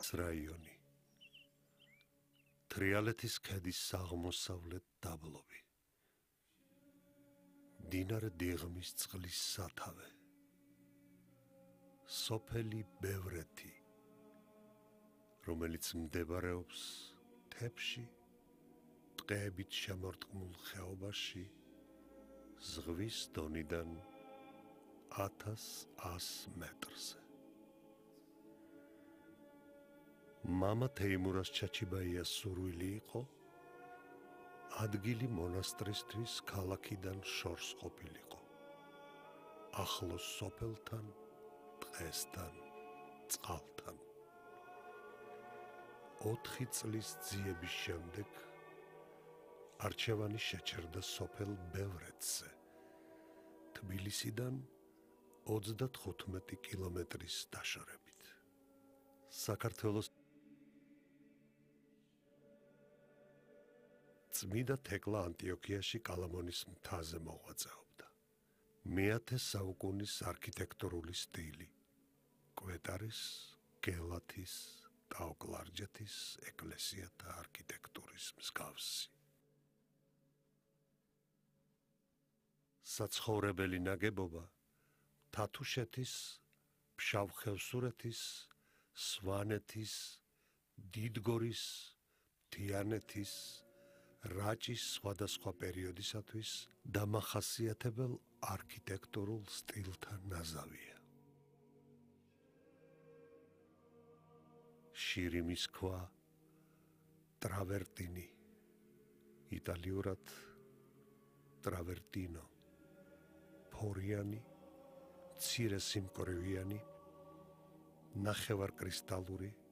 რაიონი. თრიალეთის ქედის აღმოსავლეთ დაბლობი. მდინარე დიღმის წყლის სათავე. სოფელი ბევრეთი, რომელიც მდებარეობს მთებში, ტყეებით შემორტყმულ ხეობაში, ზღვის დონიდან 1100 მეტრზე. მამა თეიმურას ჩაჩიბაიას სურვილი იყო, ადგილი მონასტრისთვის ქალაქიდან შორს ყოფილიყო, ახლოს სოფელთან, ტყესთან, წყალთან. 4 წლის ძიების შემდეგ არჩევანი შეჩერდა სოფელ ბევრეთზე, თბილისიდან 35 კილომეტრის დაშორებით. საქართველოს წმიდა თეკლა ანტიოქიაში კალამონის მთაზე მოღვაწეობდა. მე-10 საუკუნის არქიტექტურული სტილი, კვეტარის, გელათის, ტაო-კლარჯეთის ეკლესიათა არქიტექტურის მსგავსი. საცხოვრებელი ნაგებობა თათუშეთის, ფშავ-ხევსურეთის, სვანეთის, დიდგორის, თიანეთის, რაჭის სხვადასხვა პერიოდისათვის დამახასიათებელ არქიტექტურულ სტილთან ნაზავია. შირიმის ქვა, ტრავერტინი, იტალიურად ტრავერტინო, ფორიანი, მცირე სიმკვრივიანი, ნახევარკრისტალური,